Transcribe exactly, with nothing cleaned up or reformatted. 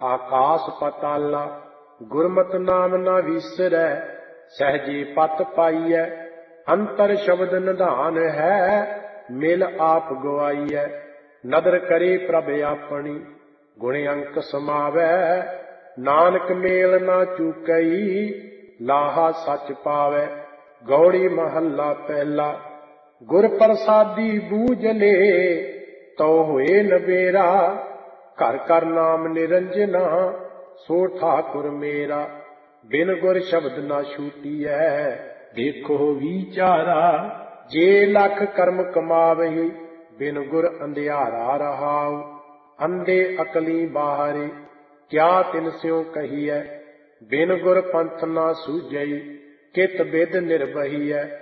आकाश पताला गुरमत नाम ना विसरै, सहजे पत पाइयै अंतर शब्द निधान है, मिल आप गवाइयै। नदर करे प्रभ अपनी गुण अंक समावै, नानक मेल ना चूकई लाहा सच पावै। गौड़ी महला पहला गुर प्रसादी बूझ ले, तो होए नबेरा घर कर नाम निरंजना, सो ठाकुर मेरा। बिन गुर शब्द ना छूटीऐ देखो विचारा, जे लख कर्म कमावही बिन गुर अंधियारा रहाऊ। अंधे अकली बाहरे क्या तिन स्यों कहिऐ, बिन गुर पंथ ना सूझई कित बिद निर्बहिऐ।